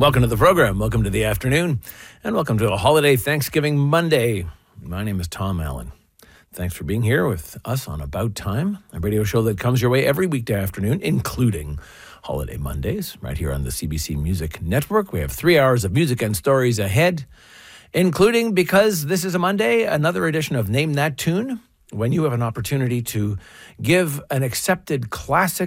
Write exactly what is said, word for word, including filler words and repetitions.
Welcome to the program. Welcome to the afternoon. And welcome to a holiday Thanksgiving Monday. My name is Tom Allen. Thanks for being here with us on About Time, a radio show that comes your way every weekday afternoon, including holiday Mondays, right here on the C B C Music Network. We have three hours of music and stories ahead, including, because this is a Monday, another edition of Name That Tune, when you have an opportunity to give an accepted classic